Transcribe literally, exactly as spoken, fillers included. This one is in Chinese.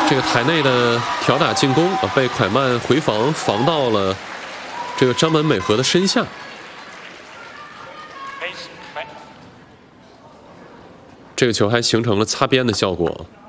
这个台内的挑打进攻啊，被蒯曼回防防到了这个张本美和的身下。这个球还形成了擦边的效果。